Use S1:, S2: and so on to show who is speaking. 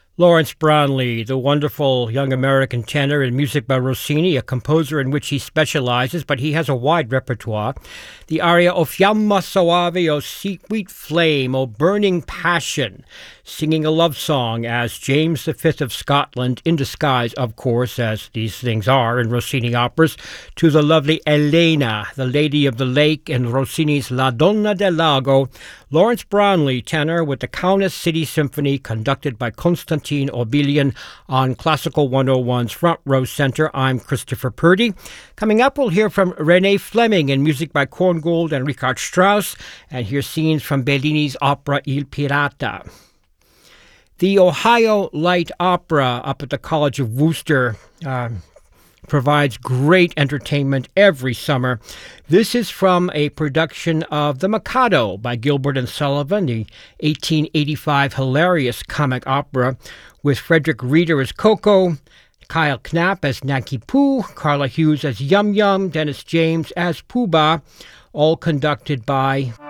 S1: Lawrence Brownlee, the wonderful young American tenor in music by Rossini, a composer in which he specializes, but he has a wide repertoire. The aria O Fiamma Soave, O Sweet Flame, O Burning Passion, singing a love song as James V of Scotland, in disguise, of course, as these things are in Rossini operas, to the lovely Elena, the Lady of the Lake, in Rossini's La Donna del Lago. Lawrence Brownlee, tenor, with the Kaunas City Symphony, conducted by Konstantin Obilian on Classical 101's Front Row Center. I'm Christopher Purdy. Coming up, we'll hear from Renee Fleming in music by Korngold and Richard Strauss, and hear scenes from Bellini's opera Il Pirata. The Ohio Light Opera up at the College of Wooster provides great entertainment every summer. This is from a production of The Mikado by Gilbert and Sullivan, the 1885 hilarious comic opera, with Frederick Reeder as Coco, Kyle Knapp as Nanki Poo, Carla Hughes as Yum Yum, Dennis James as Pooh Bah, all conducted by